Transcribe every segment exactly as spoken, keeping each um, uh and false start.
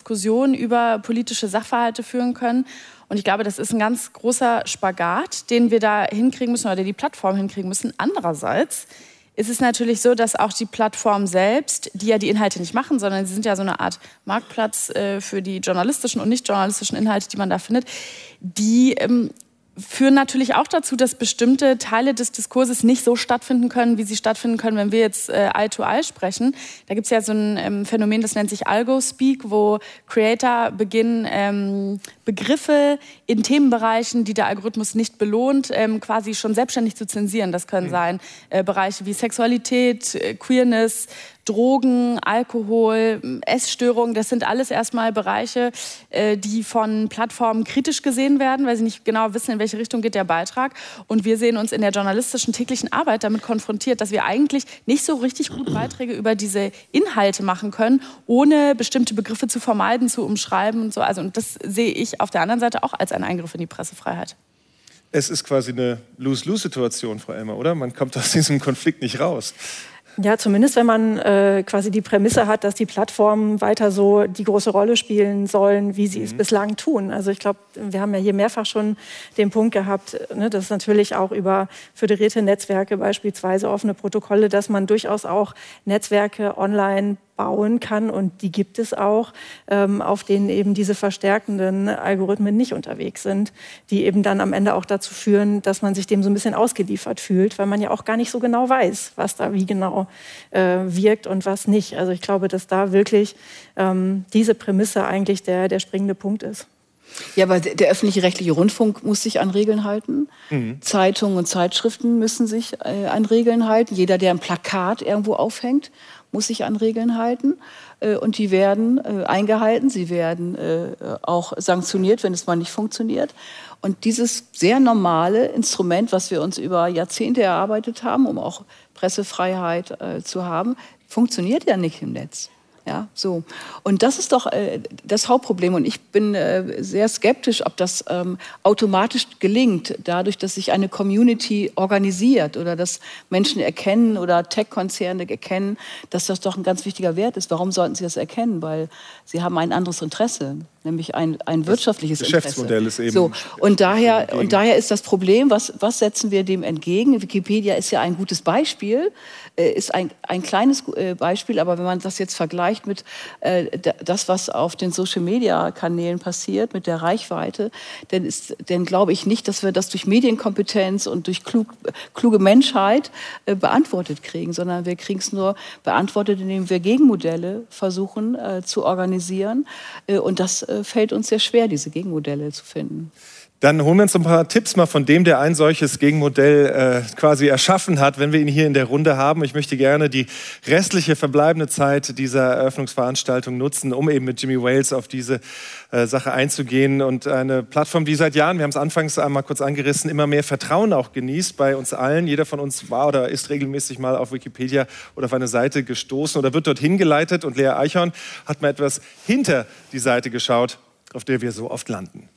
Diskussion über politische Sachverhalte führen können. Und ich glaube, das ist ein ganz großer Spagat, den wir da hinkriegen müssen oder den die Plattformen hinkriegen müssen. Andererseits ist es natürlich so, dass auch die Plattformen selbst, die ja die Inhalte nicht machen, sondern sie sind ja so eine Art Marktplatz äh, für die journalistischen und nicht journalistischen Inhalte, die man da findet, die ähm, führen natürlich auch dazu, dass bestimmte Teile des Diskurses nicht so stattfinden können, wie sie stattfinden können, wenn wir jetzt äh, Eye-to-Eye sprechen. Da gibt es ja so ein ähm, Phänomen, das nennt sich Algo-Speak, wo Creator beginnen, ähm, Begriffe in Themenbereichen, die der Algorithmus nicht belohnt, ähm, quasi schon selbstständig zu zensieren. Das können mhm. sein äh, Bereiche wie Sexualität, äh, Queerness, Drogen, Alkohol, Essstörungen, das sind alles erstmal Bereiche, äh, die von Plattformen kritisch gesehen werden, weil sie nicht genau wissen, in welche Richtung geht der Beitrag. Und wir sehen uns in der journalistischen täglichen Arbeit damit konfrontiert, dass wir eigentlich nicht so richtig gut Beiträge über diese Inhalte machen können, ohne bestimmte Begriffe zu vermeiden, zu umschreiben und so. Also, und das sehe ich auf der anderen Seite auch als einen Eingriff in die Pressefreiheit. Es ist quasi eine Lose-Lose-Situation, Frau Elmer, oder? Man kommt aus diesem Konflikt nicht raus. Ja, zumindest wenn man äh, quasi die Prämisse hat, dass die Plattformen weiter so die große Rolle spielen sollen, wie sie mhm. es bislang tun. Also ich glaube, wir haben ja hier mehrfach schon den Punkt gehabt, ne, dass natürlich auch über föderierte Netzwerke, beispielsweise offene Protokolle, dass man durchaus auch Netzwerke online bauen kann, und die gibt es auch, ähm, auf denen eben diese verstärkenden Algorithmen nicht unterwegs sind, die eben dann am Ende auch dazu führen, dass man sich dem so ein bisschen ausgeliefert fühlt, weil man ja auch gar nicht so genau weiß, was da wie genau äh, wirkt und was nicht. Also ich glaube, dass da wirklich ähm, diese Prämisse eigentlich der, der springende Punkt ist. Ja, aber der öffentlich-rechtliche Rundfunk muss sich an Regeln halten. Mhm. Zeitungen und Zeitschriften müssen sich äh, an Regeln halten. Jeder, der ein Plakat irgendwo aufhängt, muss sich an Regeln halten. Äh, und die werden äh, eingehalten. Sie werden äh, auch sanktioniert, wenn es mal nicht funktioniert. Und dieses sehr normale Instrument, was wir uns über Jahrzehnte erarbeitet haben, um auch Pressefreiheit äh, zu haben, funktioniert ja nicht im Netz. Ja, so. Und das ist doch äh, das Hauptproblem. Und ich bin äh, sehr skeptisch, ob das ähm, automatisch gelingt, dadurch, dass sich eine Community organisiert oder dass Menschen erkennen oder Tech-Konzerne erkennen, dass das doch ein ganz wichtiger Wert ist. Warum sollten sie das erkennen? Weil sie haben ein anderes Interesse, nämlich ein, ein wirtschaftliches das Geschäftsmodell Interesse. ist eben so. Und daher, und daher ist das Problem, was, was setzen wir dem entgegen? Wikipedia ist ja ein gutes Beispiel, äh, ist ein, ein kleines äh, Beispiel, aber wenn man das jetzt vergleicht mit äh, das, was auf den Social-Media-Kanälen passiert, mit der Reichweite, dann, ist, dann glaube ich nicht, dass wir das durch Medienkompetenz und durch klug, kluge Menschheit äh, beantwortet kriegen, sondern wir kriegen es nur beantwortet, indem wir Gegenmodelle versuchen äh, zu organisieren. Äh, und das äh, fällt uns sehr schwer, diese Gegenmodelle zu finden. Dann holen wir uns ein paar Tipps mal von dem, der ein solches Gegenmodell äh, quasi erschaffen hat, wenn wir ihn hier in der Runde haben. Ich möchte gerne die restliche verbleibende Zeit dieser Eröffnungsveranstaltung nutzen, um eben mit Jimmy Wales auf diese äh, Sache einzugehen. Und eine Plattform, die seit Jahren, wir haben es anfangs einmal kurz angerissen, immer mehr Vertrauen auch genießt bei uns allen. Jeder von uns war oder ist regelmäßig mal auf Wikipedia oder auf eine Seite gestoßen oder wird dorthin geleitet. Und Lea Eichhorn hat mal etwas hinter die Seite geschaut, auf der wir so oft landen.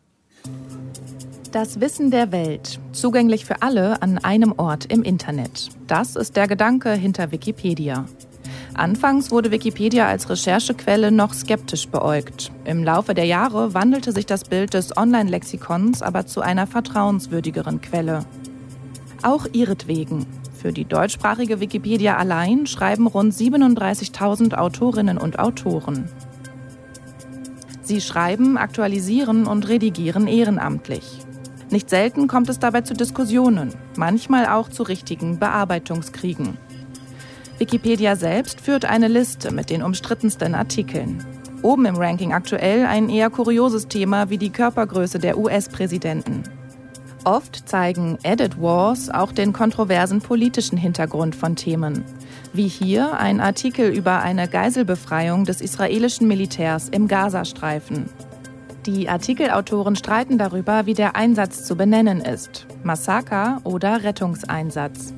Das Wissen der Welt, zugänglich für alle an einem Ort im Internet. Das ist der Gedanke hinter Wikipedia. Anfangs wurde Wikipedia als Recherchequelle noch skeptisch beäugt. Im Laufe der Jahre wandelte sich das Bild des Online-Lexikons aber zu einer vertrauenswürdigeren Quelle. Auch ihretwegen. Für die deutschsprachige Wikipedia allein schreiben rund siebenunddreißigtausend Autorinnen und Autoren. Sie schreiben, aktualisieren und redigieren ehrenamtlich. Nicht selten kommt es dabei zu Diskussionen, manchmal auch zu richtigen Bearbeitungskriegen. Wikipedia selbst führt eine Liste mit den umstrittensten Artikeln. Oben im Ranking aktuell ein eher kurioses Thema wie die Körpergröße der U S-Präsidenten. Oft zeigen Edit Wars auch den kontroversen politischen Hintergrund von Themen. Wie hier ein Artikel über eine Geiselbefreiung des israelischen Militärs im Gazastreifen. Die Artikelautoren streiten darüber, wie der Einsatz zu benennen ist. Massaker oder Rettungseinsatz.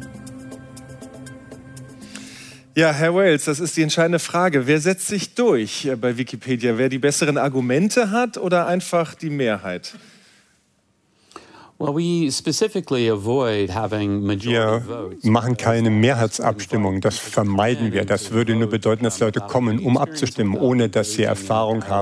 Ja, Herr Wales, das ist die entscheidende Frage. Wer setzt sich durch bei Wikipedia? Wer die besseren Argumente hat oder einfach die Mehrheit? Wir machen keine Mehrheitsabstimmung, das vermeiden wir. Das würde nur bedeuten, dass Leute kommen, um abzustimmen, ohne dass sie Erfahrung haben